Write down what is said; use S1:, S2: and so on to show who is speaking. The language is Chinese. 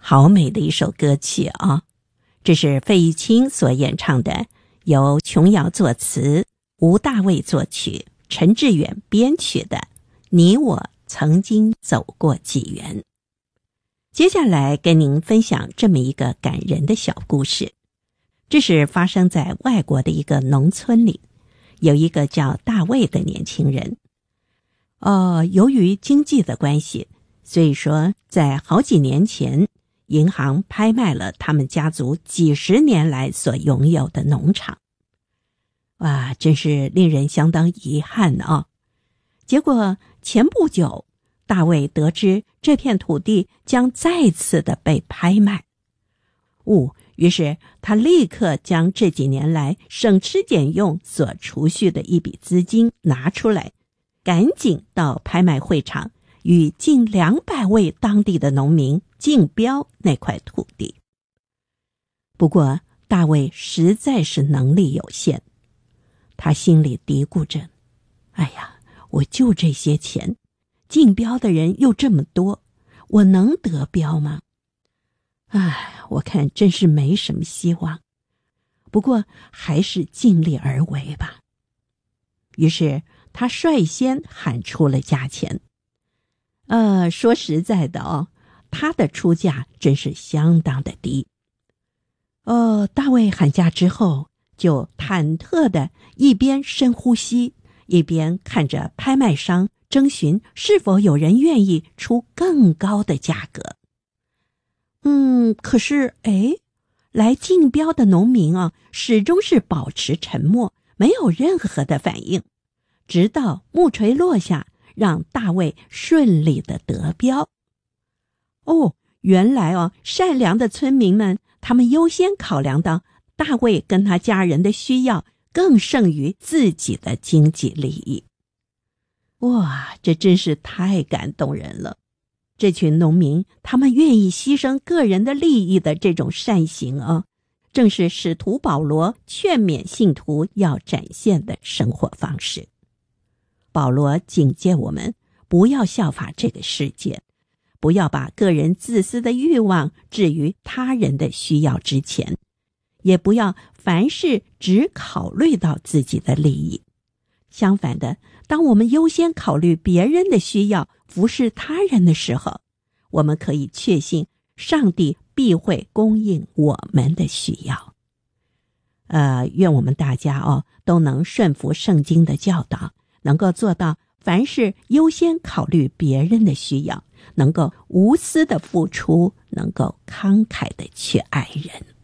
S1: 好美的一首歌曲啊！这是费玉清所演唱的，由琼瑶作词，吴大卫作曲，陈志远编曲的《你我曾经走过几缘》。接下来跟您分享这么一个感人的小故事。这是发生在外国的一个农村里，有一个叫大卫的年轻人。由于经济的关系，所以说在好几年前，银行拍卖了他们家族几十年来所拥有的农场。哇，真是令人相当遗憾啊！结果前不久，大卫得知这片土地将再次的被拍卖。于是他立刻将这几年来省吃俭用所储蓄的一笔资金拿出来，赶紧到拍卖会场与近200位当地的农民竞标那块土地。不过大卫实在是能力有限，他心里嘀咕着，哎呀，我就这些钱，竞标的人又这么多，我能得标吗？我看真是没什么希望，不过还是尽力而为吧。于是他率先喊出了价钱。说实在的他的出价真是相当的低。大卫喊价之后，就忐忑的一边深呼吸，一边看着拍卖商征询是否有人愿意出更高的价格。可是来竞标的农民始终是保持沉默，没有任何的反应，直到木锤落下，让大卫顺利的得标。原来善良的村民们，他们优先考量到大卫跟他家人的需要，更胜于自己的经济利益。哇，这真是太感动人了。这群农民，他们愿意牺牲个人的利益的这种善行正是使徒保罗劝勉信徒要展现的生活方式。保罗警戒我们不要效法这个世界，不要把个人自私的欲望置于他人的需要之前，也不要凡事只考虑到自己的利益。相反的，当我们优先考虑别人的需要，服侍他人的时候，我们可以确信上帝必会供应我们的需要。愿我们大家都能顺服圣经的教导，能够做到凡事优先考虑别人的需要，能够无私的付出，能够慷慨的去爱人。